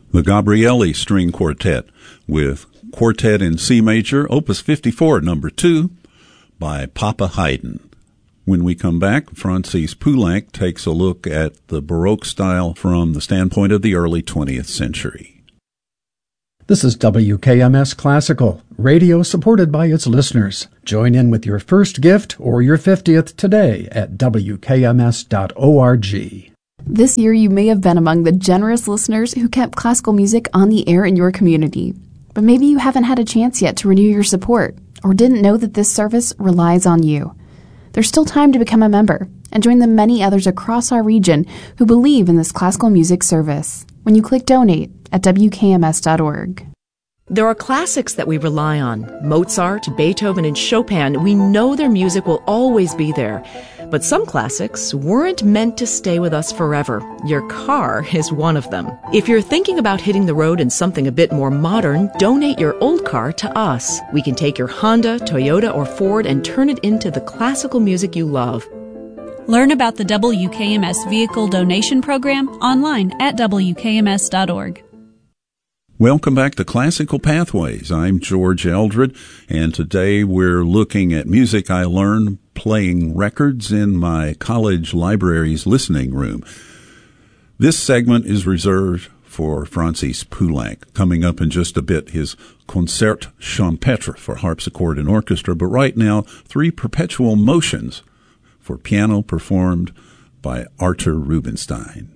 The Gabrieli String Quartet with Quartet in C Major, Opus 54, number 2, by Papa Haydn. When we come back, Francis Poulenc takes a look at the Baroque style from the standpoint of the early 20th century. This is WKMS Classical, radio supported by its listeners. Join in with your first gift or your 50th today at WKMS.org. This year you may have been among the generous listeners who kept classical music on the air in your community. But maybe you haven't had a chance yet to renew your support, or didn't know that this service relies on you. There's still time to become a member and join the many others across our region who believe in this classical music service when you click Donate at WKMS.org. There are classics that we rely on. Mozart, Beethoven, and Chopin. We know their music will always be there. But some classics weren't meant to stay with us forever. Your car is one of them. If you're thinking about hitting the road in something a bit more modern, donate your old car to us. We can take your Honda, Toyota, or Ford and turn it into the classical music you love. Learn about the WKMS Vehicle Donation Program online at WKMS.org. Welcome back to Classical Pathways. I'm George Eldred, and today we're looking at music I learned playing records in my college library's listening room. This segment is reserved for Francis Poulenc. Coming up in just a bit, his Concert Champêtre for harpsichord and orchestra, but right now, 3 perpetual motions for piano performed by Artur Rubinstein.